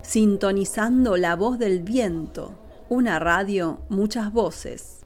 sintonizando la voz del viento, una radio, muchas voces.